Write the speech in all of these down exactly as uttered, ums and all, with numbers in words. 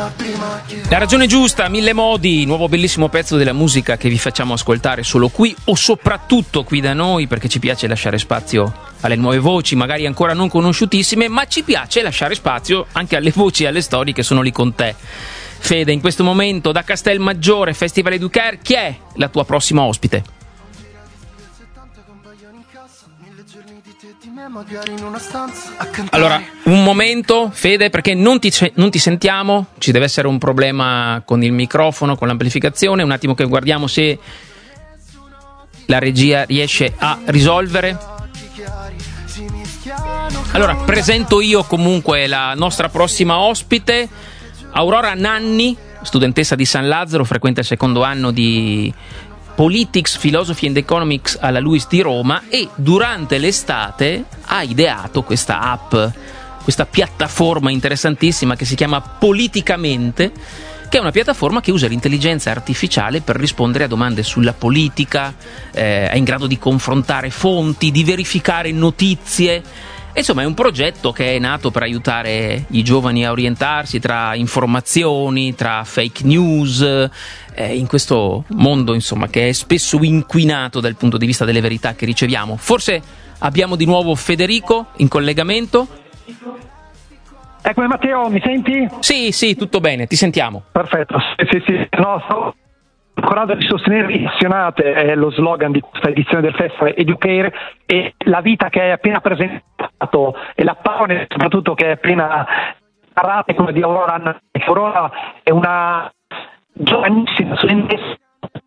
La ragione giusta, Mille Modi, nuovo bellissimo pezzo della musica che vi facciamo ascoltare solo qui o soprattutto qui da noi, perché ci piace lasciare spazio alle nuove voci, magari ancora non conosciutissime, ma ci piace lasciare spazio anche alle voci e alle storie che sono lì con te. Fede, in questo momento da Castelmaggiore, Festival Educare, chi è la tua prossima ospite? Allora, un momento, Fede, perché non ti, non ti sentiamo, ci deve essere un problema con il microfono, con l'amplificazione, un attimo che guardiamo se la regia riesce a risolvere. Allora, presento io comunque la nostra prossima ospite, Aurora Nanni, studentessa di San Lazzaro, frequenta il secondo anno di Politics, Philosophy and Economics alla LUISS di Roma e durante l'estate ha ideato questa app, questa piattaforma interessantissima che si chiama Politicamente, che è una piattaforma che usa l'intelligenza artificiale per rispondere a domande sulla politica, eh, è in grado di confrontare fonti, di verificare notizie. Insomma, è un progetto che è nato per aiutare i giovani a orientarsi tra informazioni, tra fake news, eh, in questo mondo, insomma, che è spesso inquinato dal punto di vista delle verità che riceviamo. Forse abbiamo di nuovo Federico in collegamento. Eccomi Matteo, mi senti? Sì, sì, tutto bene, ti sentiamo. Perfetto, sì, sì, sì. No, sto coraggio di sostenere appassionate è lo slogan di questa edizione del Festival Educare, e la vita che hai appena presentato e la passione soprattutto che hai appena narrato, come di Aurora. Aurora è una giovanissima studentessa,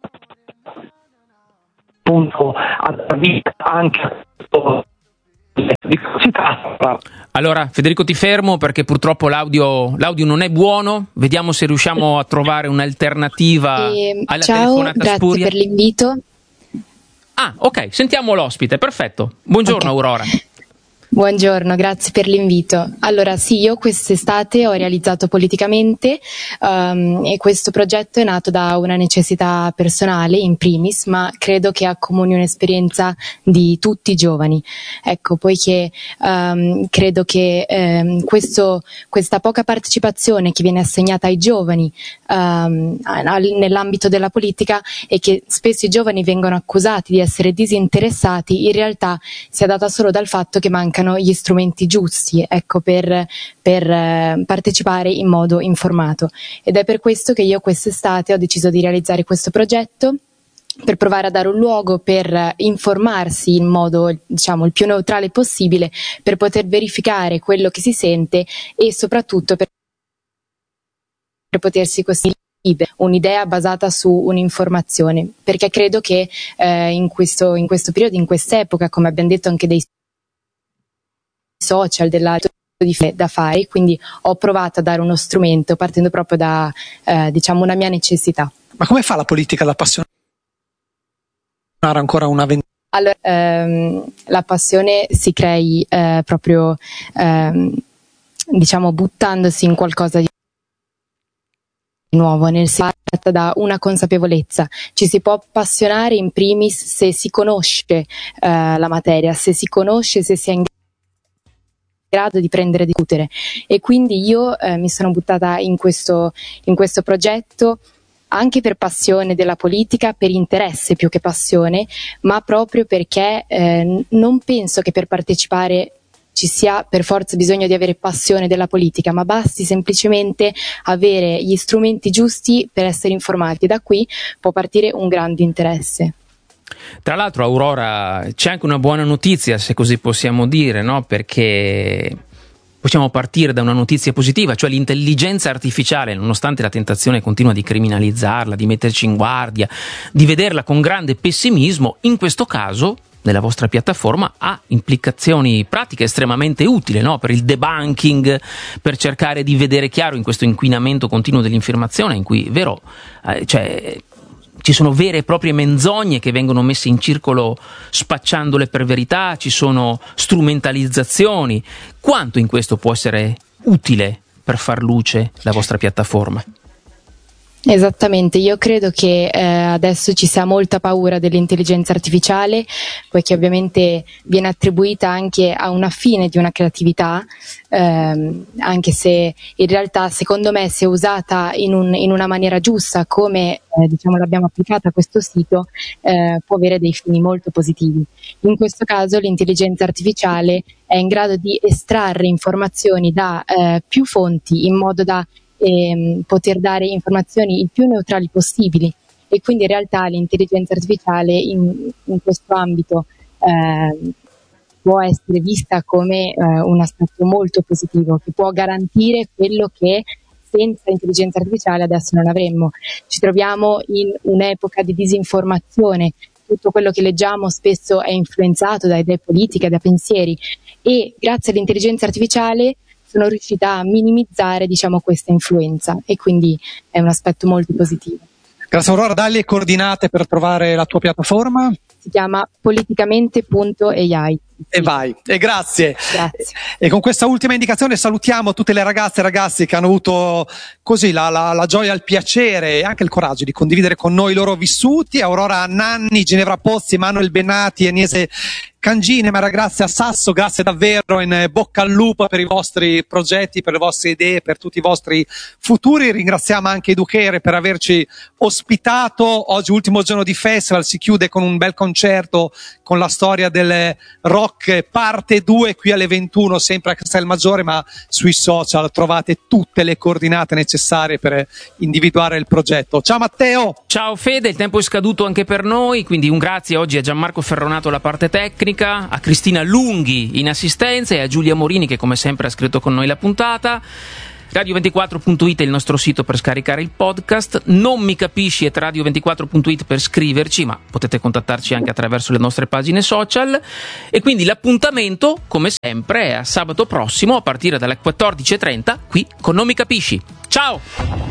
appunto, a vita anche di si tratta. Allora Federico, ti fermo perché purtroppo l'audio, l'audio non è buono, vediamo se riusciamo a trovare un'alternativa e, alla ciao, telefonata grazie spuria. Per l'invito. Ah, ok, sentiamo l'ospite, perfetto. Buongiorno, okay. Aurora. Buongiorno, grazie per l'invito. Allora sì, io quest'estate ho realizzato Politicamente um, e questo progetto è nato da una necessità personale in primis, ma credo che accomuni un'esperienza di tutti i giovani. Ecco, poiché um, credo che um, questo, questa poca partecipazione che viene assegnata ai giovani um, nell'ambito della politica e che spesso i giovani vengono accusati di essere disinteressati, in realtà sia data solo dal fatto che mancano gli strumenti giusti, ecco, per, per eh, partecipare in modo informato. Ed è per questo che io quest'estate ho deciso di realizzare questo progetto, per provare a dare un luogo per informarsi in modo, diciamo, il più neutrale possibile, per poter verificare quello che si sente e soprattutto per, per potersi costruire un'idea basata su un'informazione, perché credo che eh, in questo, in questo periodo, in quest'epoca, come abbiamo detto anche dei social, della da fare, quindi ho provato a dare uno strumento partendo proprio da eh, diciamo una mia necessità. Ma come fa la politica ad appassionare ancora una vent'anni? Allora, ehm, la passione si crei eh, proprio ehm, diciamo buttandosi in qualcosa di nuovo, nel senso da una consapevolezza. Ci si può appassionare in primis se si conosce eh, la materia, se si conosce, se si è in grado di prendere e discutere, e quindi io eh, mi sono buttata in questo, in questo progetto anche per passione della politica, per interesse più che passione, ma proprio perché eh, non penso che per partecipare ci sia per forza bisogno di avere passione della politica, ma basti semplicemente avere gli strumenti giusti per essere informati, e da qui può partire un grande interesse. Tra l'altro, Aurora, c'è anche una buona notizia, se così possiamo dire, no? Perché possiamo partire da una notizia positiva, cioè l'intelligenza artificiale, nonostante la tentazione continua di criminalizzarla, di metterci in guardia, di vederla con grande pessimismo, in questo caso, nella vostra piattaforma, ha implicazioni pratiche estremamente utili, no? Per il debunking, per cercare di vedere chiaro in questo inquinamento continuo dell'informazione, in cui, vero, eh, cioè ci sono vere e proprie menzogne che vengono messe in circolo spacciandole per verità, ci sono strumentalizzazioni. Quanto in questo può essere utile per far luce la vostra piattaforma? Esattamente, io credo che eh, adesso ci sia molta paura dell'intelligenza artificiale, poiché ovviamente viene attribuita anche a una fine di una creatività, ehm, anche se in realtà secondo me, se usata in, un, in una maniera giusta, come eh, diciamo l'abbiamo applicata a questo sito, eh, può avere dei fini molto positivi. In questo caso l'intelligenza artificiale è in grado di estrarre informazioni da eh, più fonti in modo da E poter dare informazioni il più neutrali possibili, e quindi in realtà l'intelligenza artificiale in, in questo ambito eh, può essere vista come eh, un aspetto molto positivo, che può garantire quello che senza intelligenza artificiale adesso non avremmo. Ci troviamo in un'epoca di disinformazione, tutto quello che leggiamo spesso è influenzato da idee politiche, da pensieri, e grazie all'intelligenza artificiale sono riuscita a minimizzare, diciamo, questa influenza, e quindi è un aspetto molto positivo. Grazie Aurora, dai le coordinate per trovare la tua piattaforma. Si chiama politicamente punto a i. E vai, e grazie. Grazie. E con questa ultima indicazione salutiamo tutte le ragazze e ragazzi che hanno avuto così la, la, la gioia, il piacere e anche il coraggio di condividere con noi i loro vissuti. Aurora Nanni, Ginevra Pozzi, Manuel Benati, Agnese Cangine, ma grazie a Sasso, grazie davvero, in bocca al lupo per i vostri progetti, per le vostre idee, per tutti i vostri futuri. Ringraziamo anche Educare per averci ospitato. Oggi ultimo giorno di festival, si chiude con un bel concerto con la storia del rock parte due qui alle ventuno, sempre a Castelmaggiore, ma sui social trovate tutte le coordinate necessarie per individuare il progetto. Ciao Matteo! Ciao Fede, il tempo è scaduto anche per noi, quindi un grazie oggi a Gianmarco Ferronato la parte tecnica, a Cristina Lunghi in assistenza e a Giulia Morini che come sempre ha scritto con noi la puntata. radio ventiquattro punto it è il nostro sito per scaricare il podcast, non mi capisci at radio ventiquattro punto it per scriverci, ma potete contattarci anche attraverso le nostre pagine social, e quindi l'appuntamento come sempre è a sabato prossimo a partire dalle quattordici e trenta qui con Non mi capisci. Ciao!